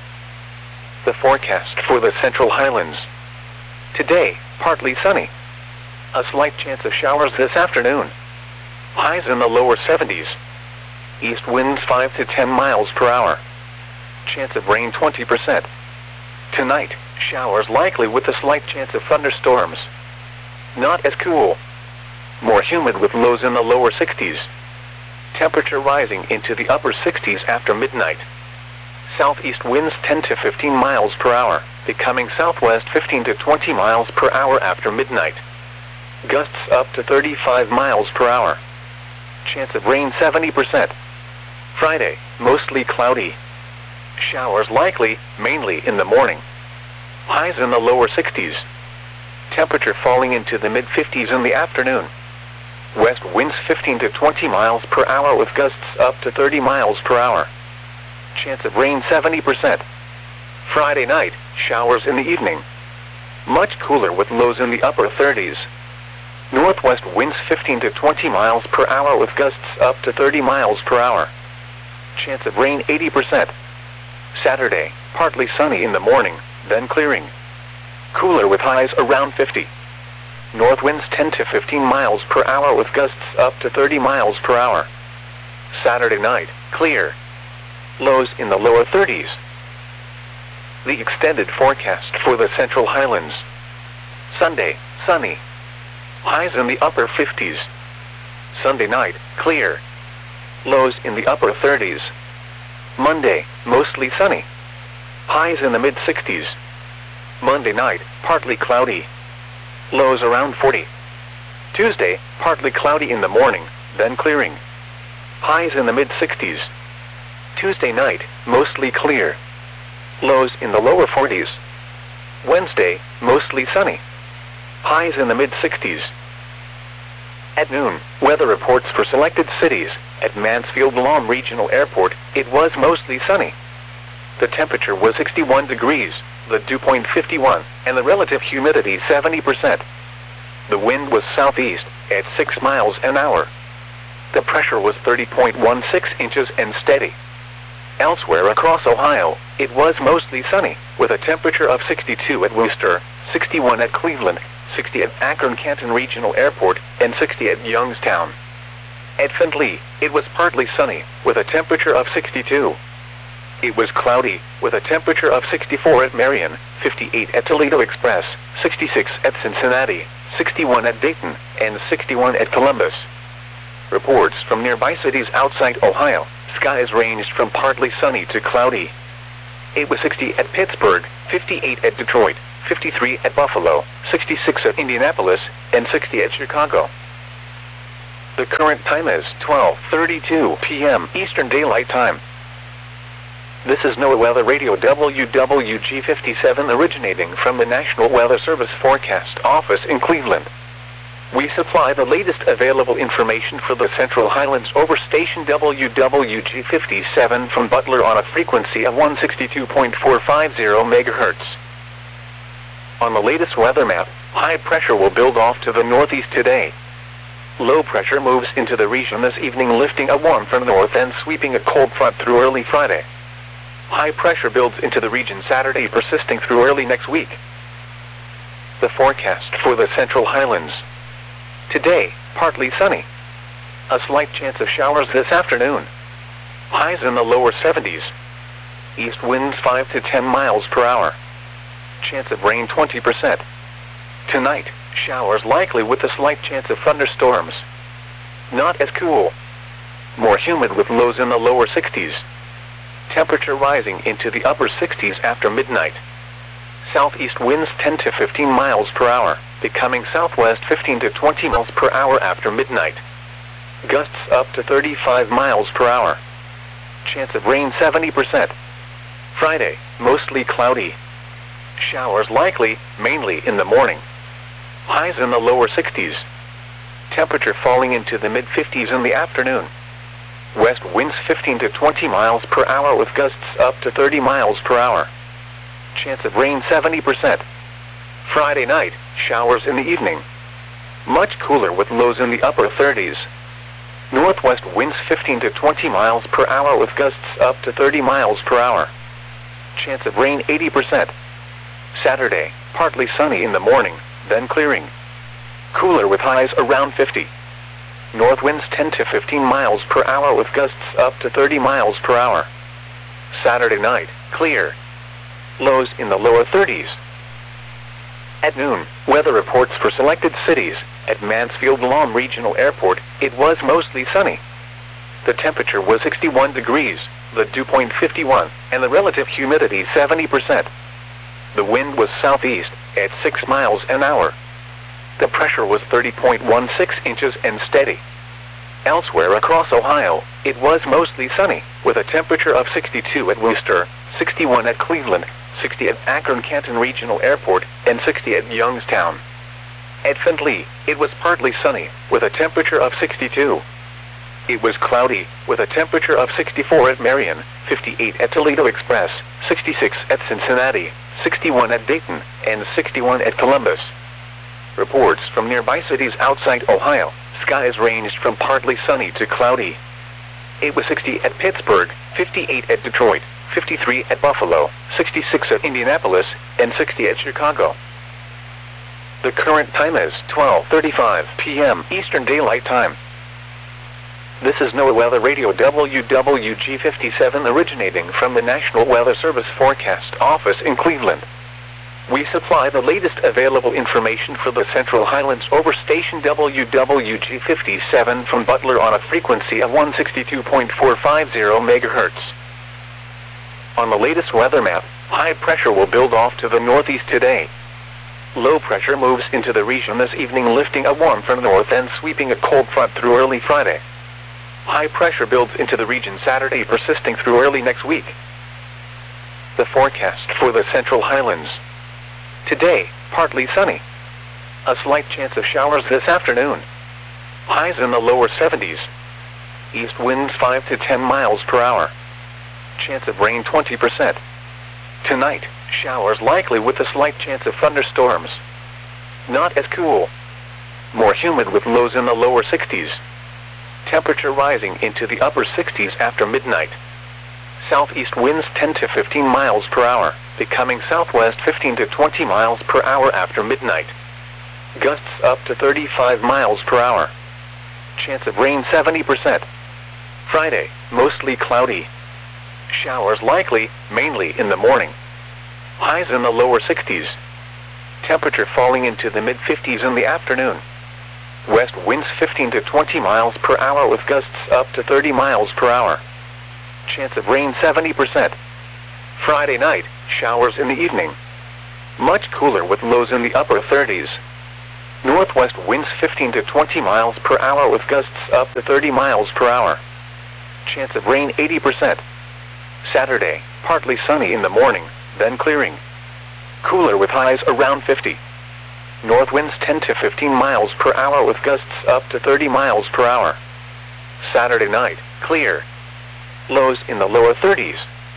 Speaker 1: The forecast for the Central Highlands. Today, partly sunny. A slight chance of showers this afternoon. Highs in the lower seventies. East winds five to ten miles per hour. Chance of rain twenty percent. Tonight, showers likely with a slight chance of thunderstorms. Not as cool. More humid with lows in the lower sixties. Temperature rising into the upper sixties after midnight. Southeast winds ten to fifteen miles per hour, becoming southwest fifteen to twenty miles per hour after midnight. Gusts up to thirty-five miles per hour. Chance of rain seventy percent. Friday, mostly cloudy. Showers likely, mainly in the morning. Highs in the lower sixties. Temperature falling into the mid fifties in the afternoon. West winds fifteen to twenty miles per hour with gusts up to thirty miles per hour. Chance of rain seventy percent. Friday night, showers in the evening. Much cooler with lows in the upper thirties. Northwest winds fifteen to twenty miles per hour with gusts up to thirty miles per hour. Chance of rain eighty percent. Saturday, partly sunny in the morning, then clearing. Cooler with highs around fifty. North winds ten to fifteen miles per hour with gusts up to thirty miles per hour. Saturday night, clear. Lows in the lower thirties. The extended forecast for the Central Highlands. Sunday, sunny. Highs in the upper fifties. Sunday night, clear. Lows in the upper thirties. Monday, mostly sunny. Highs in the mid sixties. Monday night, partly cloudy. Lows around forty. Tuesday, partly cloudy in the morning, then clearing. Highs in the mid sixties. Tuesday night, mostly clear. Lows in the lower forties. Wednesday, mostly sunny. Highs in the mid sixties. At noon, weather reports for selected cities. At Mansfield-Lom Regional Airport, it was mostly sunny. The temperature was sixty-one degrees, the dew point fifty-one, and the relative humidity seventy percent. The wind was southeast, at six miles an hour. The pressure was thirty point one six inches and steady. Elsewhere across Ohio, it was mostly sunny, with a temperature of sixty-two at Wooster, sixty-one at Cleveland, sixty at Akron-Canton Regional Airport, and sixty at Youngstown. At Findlay, it was partly sunny, with a temperature of sixty-two. It was cloudy, with a temperature of sixty-four at Marion, fifty-eight at Toledo Express, sixty-six at Cincinnati, sixty-one at Dayton, and sixty-one at Columbus. Reports from nearby cities outside Ohio, skies ranged from partly sunny to cloudy. It was sixty at Pittsburgh, fifty-eight at Detroit, fifty-three at Buffalo, sixty-six at Indianapolis, and sixty at Chicago. The current time is twelve thirty-two p m Eastern Daylight Time. This is NOAA Weather Radio W W G fifty-seven originating from the National Weather Service Forecast Office in Cleveland. We supply the latest available information for the Central Highlands over station W W G fifty-seven from Butler on a frequency of one sixty-two point four five zero megahertz. On the latest weather map, high pressure will build off to the northeast today. Low pressure moves into the region this evening, lifting a warm from the north and sweeping a cold front through early Friday. High pressure builds into the region Saturday, persisting through early next week. The forecast for the Central Highlands. Today, partly sunny. A slight chance of showers this afternoon. Highs in the lower seventies. East winds five to ten miles per hour. Chance of rain twenty percent. Tonight, showers likely with a slight chance of thunderstorms. Not as cool. More humid with lows in the lower sixties. Temperature rising into the upper sixties after midnight. Southeast winds ten to fifteen miles per hour, becoming southwest fifteen to twenty miles per hour after midnight. Gusts up to thirty-five miles per hour. Chance of rain seventy percent. Friday, mostly cloudy. Showers likely, mainly in the morning. Highs in the lower sixties. Temperature falling into the mid fifties in the afternoon. West winds fifteen to twenty miles per hour with gusts up to thirty miles per hour. Chance of rain seventy percent. Friday night, showers in the evening. Much cooler with lows in the upper thirties. Northwest winds fifteen to twenty miles per hour with gusts up to thirty miles per hour. Chance of rain eighty percent. Saturday, partly sunny in the morning, then clearing. Cooler with highs around fifty. North winds ten to fifteen miles per hour with gusts up to thirty miles per hour. Saturday night, clear. Lows in the lower thirties. At noon, weather reports for selected cities. At Mansfield-Lom Regional Airport, it was mostly sunny. The temperature was sixty-one degrees, the dew point fifty-one, and the relative humidity seventy percent. The wind was southeast, at six miles an hour. The pressure was thirty point one six inches and steady. Elsewhere across Ohio, it was mostly sunny, with a temperature of sixty-two at Wooster, sixty-one at Cleveland, sixty at Akron-Canton Regional Airport, and sixty at Youngstown. At Findlay, it was partly sunny, with a temperature of sixty-two. It was cloudy, with a temperature of sixty-four at Marion, fifty-eight at Toledo Express, sixty-six at Cincinnati, sixty-one at Dayton, and sixty-one at Columbus. Reports from nearby cities outside Ohio, skies ranged from partly sunny to cloudy. It was sixty at Pittsburgh, fifty-eight at Detroit, fifty-three at Buffalo, sixty-six at Indianapolis, and sixty at Chicago. The current time is twelve thirty-five p m Eastern Daylight Time. This is NOAA Weather Radio W W G fifty-seven originating from the National Weather Service Forecast Office in Cleveland. We supply the latest available information for the Central Highlands over station W W G fifty-seven from Butler on a frequency of one sixty-two point four five zero megahertz. On the latest weather map, high pressure will build off to the northeast today. Low pressure moves into the region this evening, lifting a warm from the north and sweeping a cold front through early Friday. High pressure builds into the region Saturday, persisting through early next week. The forecast for the Central Highlands. Today, partly sunny. A slight chance of showers this afternoon. Highs in the lower seventies. East winds five to ten miles per hour. Chance of rain twenty percent. Tonight, showers likely with a slight chance of thunderstorms. Not as cool. More humid with lows in the lower sixties. Temperature rising into the upper sixties after midnight. Southeast winds ten to fifteen miles per hour, becoming southwest fifteen to twenty miles per hour after midnight. Gusts up to thirty-five miles per hour. Chance of rain seventy percent. Friday, mostly cloudy. Showers likely, mainly in the morning. Highs in the lower sixties. Temperature falling into the mid fifties in the afternoon. west winds fifteen to twenty miles per hour with gusts up to thirty miles per hour. Chance of rain seventy percent. Friday night, showers in the evening. Much cooler with lows in the upper thirties. Northwest winds fifteen to twenty miles per hour with gusts up to thirty miles per hour. Chance of rain eighty percent. Saturday, partly sunny in the morning, then clearing. Cooler with highs around fifty. North winds ten to fifteen miles per hour with gusts up to thirty miles per hour. Saturday night, clear. Lows in the lower thirties.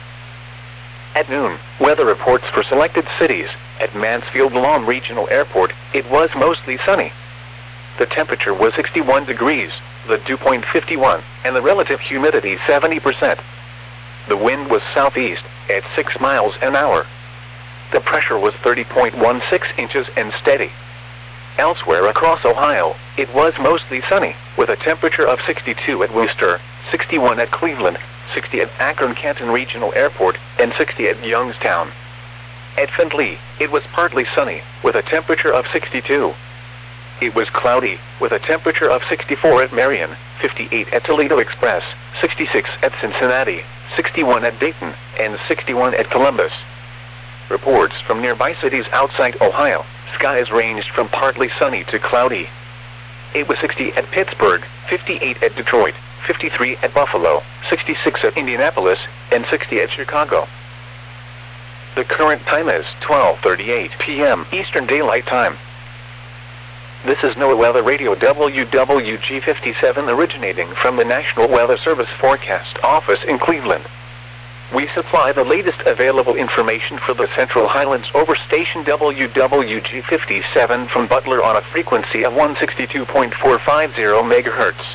Speaker 1: At noon, weather reports for selected cities. At Mansfield-Lom Regional Airport, it was mostly sunny. The temperature was sixty-one degrees, the dew point fifty-one, and the relative humidity seventy percent. The wind was southeast, at six miles an hour. The pressure was thirty point one six inches and steady. Elsewhere across Ohio, it was mostly sunny, with a temperature of sixty-two at Worcester, sixty-one at Cleveland, sixty at Akron-Canton Regional Airport, and sixty at Youngstown. At Findlay, it was partly sunny, with a temperature of sixty-two. It was cloudy, with a temperature of sixty-four at Marion, fifty-eight at Toledo Express, sixty-six at Cincinnati, sixty-one at Dayton, and sixty-one at Columbus. Reports from nearby cities outside Ohio, skies ranged from partly sunny to cloudy. It was sixty at Pittsburgh, fifty-eight at Detroit, fifty-three at Buffalo, sixty-six at Indianapolis, and sixty at Chicago. The current time is twelve thirty-eight p m Eastern Daylight Time. This is NOAA Weather Radio W W G fifty-seven originating from the National Weather Service Forecast Office in Cleveland. We supply the latest available information for the Central Highlands over station W W G fifty-seven from Butler on a frequency of one sixty-two point four five zero megahertz.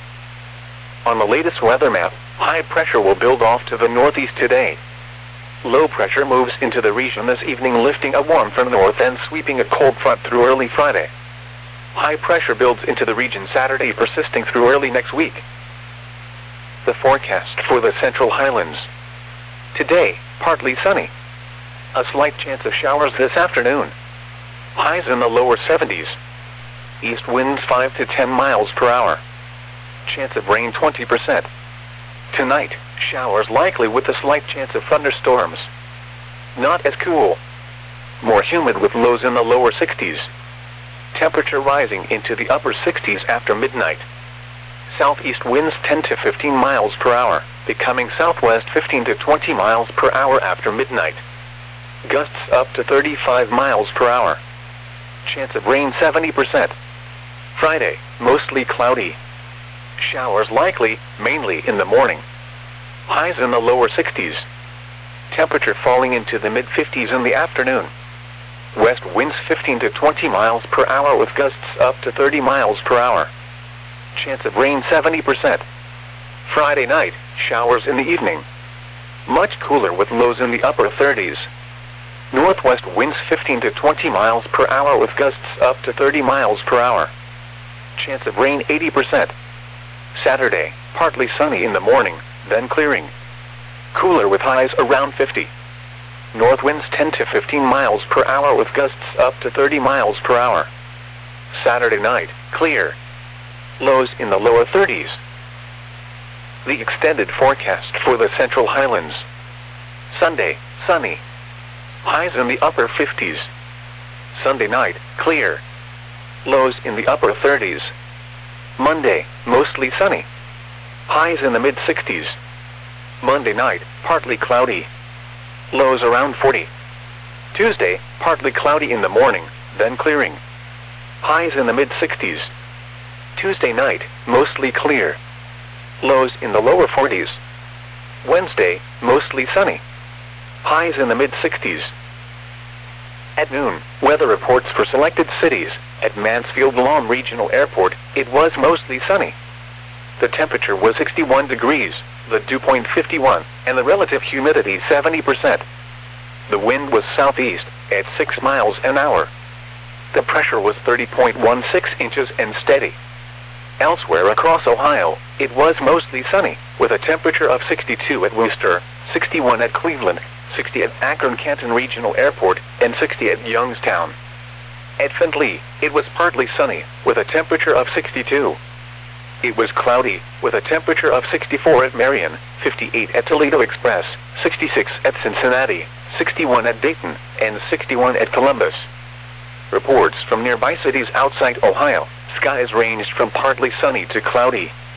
Speaker 1: On the latest weather map, high pressure will build off to the northeast today. Low pressure moves into the region this evening, lifting a warm from the north and sweeping a cold front through early Friday. High pressure builds into the region Saturday, persisting through early next week. The forecast for the Central Highlands. Today, partly sunny. A slight chance of showers this afternoon. Highs in the lower seventies. East winds five to ten miles per hour. Chance of rain twenty percent. Tonight, showers likely with a slight chance of thunderstorms. Not as cool. More humid with lows in the lower sixties. Temperature rising into the upper sixties after midnight. Southeast winds ten to fifteen miles per hour, becoming southwest fifteen to twenty miles per hour after midnight. Gusts up to thirty-five miles per hour. Chance of rain seventy percent. Friday, mostly cloudy. Showers likely, mainly in the morning. Highs in the lower sixties. Temperature falling into the mid fifties in the afternoon. West winds fifteen to twenty miles per hour with gusts up to thirty miles per hour. Chance of rain seventy percent. Friday night, showers in the evening. Much cooler with lows in the upper thirties. Northwest winds fifteen to twenty miles per hour with gusts up to thirty miles per hour. Chance of rain eighty percent. Saturday, partly sunny in the morning, then clearing. Cooler with highs around fifty. North winds ten to fifteen miles per hour with gusts up to thirty miles per hour. Saturday night, clear. Lows in the lower thirties. The extended forecast for the Central Highlands. Sunday, sunny. Highs in the upper fifties. Sunday night, clear. Lows in the upper thirties. Monday, mostly sunny. Highs in the mid sixties. Monday night, partly cloudy. Lows around forty. Tuesday, partly cloudy in the morning, then clearing. Highs in the mid sixties. Tuesday night, mostly clear. Lows in the lower forties. Wednesday, mostly sunny. Highs in the mid sixties. At noon, weather reports for selected cities. At Mansfield-Lom Regional Airport, it was mostly sunny. The temperature was sixty-one degrees, the dew point fifty-one, and the relative humidity seventy percent. The wind was southeast, at six miles an hour. The pressure was thirty point one six inches and steady. Elsewhere across Ohio, it was mostly sunny, with a temperature of sixty-two at Worcester, sixty-one at Cleveland, sixty at Akron-Canton Regional Airport, and sixty at Youngstown. At Findlay, it was partly sunny, with a temperature of sixty-two. It was cloudy, with a temperature of sixty-four at Marion, fifty-eight at Toledo Express, sixty-six at Cincinnati, sixty-one at Dayton, and sixty-one at Columbus. Reports from nearby cities outside Ohio, skies ranged from partly sunny to cloudy.